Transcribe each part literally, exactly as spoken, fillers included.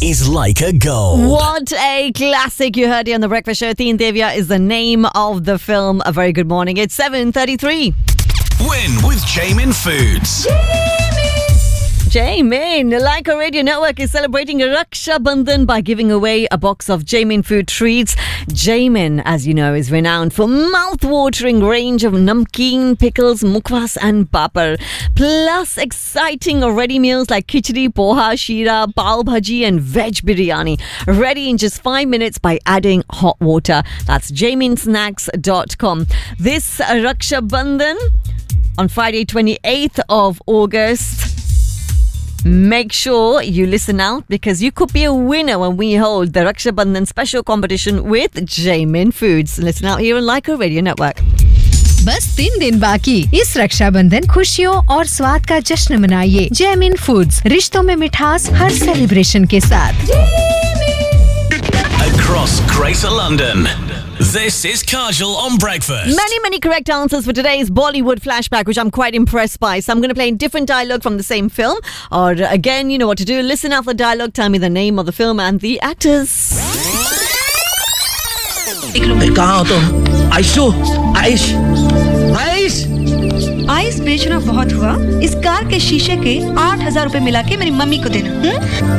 is Leica Gold. What a classic you heard here on The Breakfast Show. Teen Devya is the name of the film. A very good morning. It's seven thirty-three. Win with Jamin Foods. Jamin, Leica Radio Network is celebrating Raksha Bandhan by giving away a box of Jamin food treats. Jamin, as you know, is renowned for mouth-watering range of namkeen, pickles, mukwas and papar. Plus exciting ready meals like khichdi, poha, sheera, pav bhaji and veg biryani. Ready in just five minutes by adding hot water. That's jamin snacks dot com. This Raksha Bandhan on Friday twenty-eighth of August. Make sure you listen out because you could be a winner when we hold the Raksha Bandhan special competition with Jamin Foods. Listen out here on Leica Radio Network. बस तीन दिन बाकी इस रक्षाबंधन खुशियों और स्वाद का जश्न मनाइए जैमिन फूड्स रिश्तों में मिठास हर सेलिब्रेशन के साथ. Across Greater London, this is Kajal on Breakfast. Many, many correct answers for today's Bollywood flashback, which I'm quite impressed by. So I'm going to play a different dialogue from the same film. Or again, you know what to do. Listen out for the dialogue, tell me the name of the film and the actors. कहाँ हो तुम? Aishu, आयश, आयश। Ice बेचना बहुत हुआ. इस car के शीशे के आठ हजार रुपए मिला के मेरी मम्मी को देना.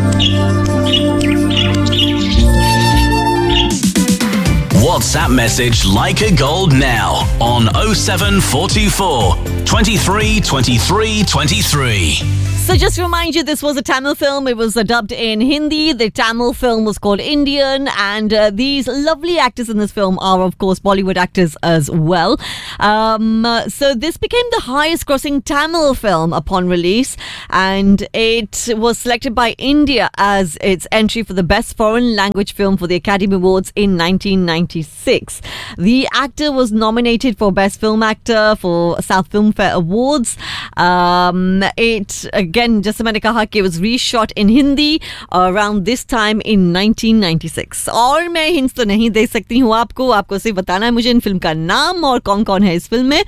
WhatsApp message Leica Gold now on oh seven four two four, twenty-three twenty-three twenty-three. So just to remind you, this was a Tamil film. It was uh, dubbed in Hindi. The Tamil film was called Indian. And uh, these lovely actors in this film are, of course, Bollywood actors as well. Um, uh, so this became the highest grossing Tamil film upon release. And it was selected by India as its entry for the Best Foreign Language Film for the Academy Awards in nineteen ninety-six. The actor was nominated for Best Film Actor for South Filmfare Awards. Um, it... Again, जैसे मैंने कहा कि it was reshot in Hindi around this time in nineteen ninety-six. और मैं hints तो नहीं दे सकती हूँ आपको आपको सिर्फ बताना है मुझे इन फिल्म का नाम और कौन-कौन है इस फिल्म में.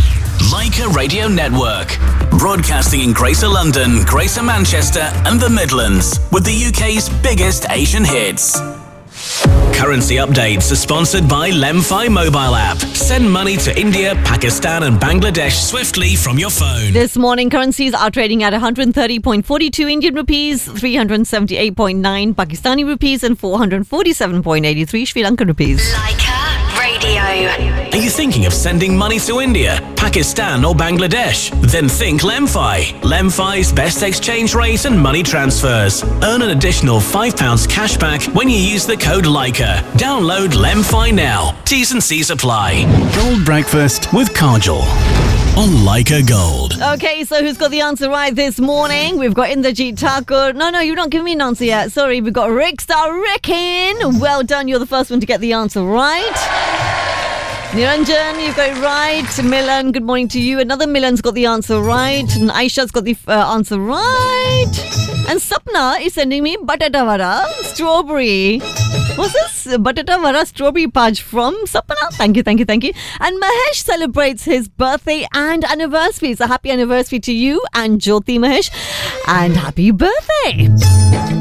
Leica Radio Network, broadcasting in Greater London, Greater Manchester and the Midlands with the U K's biggest Asian hits. Currency updates are sponsored by Lemfi mobile app. Send money to India, Pakistan and Bangladesh swiftly from your phone. This morning, currencies are trading at one thirty point four two Indian rupees, three seventy-eight point nine Pakistani rupees and four forty-seven point eight three Sri Lankan rupees. Leica Radio. Are you thinking of sending money to India, Pakistan or Bangladesh? Then think Lemfi. Lemfi's best exchange rate and money transfers. Earn an additional five pounds cash back when you use the code Leica. Download Lemfi now. T's and C's apply. Gold Breakfast with Kajal on Leica Gold. Okay, so who's got the answer right this morning? We've got Indrajit Thakur. No, no, you're not giving me an answer yet. Sorry, we've got Rick Star Rickin. Well done, you're the first one to get the answer right. Niranjan, you've got it right. Milan, good morning to you. Another Milan's got the answer right. And Aisha's got the uh, answer right. And Sapna is sending me Batata Vara Strawberry. What's this? Batata Vara Strawberry Pudge from Sapna. Thank you, thank you, thank you. And Mahesh celebrates his birthday and anniversary. So happy anniversary to you and Jyoti Mahesh. And happy birthday.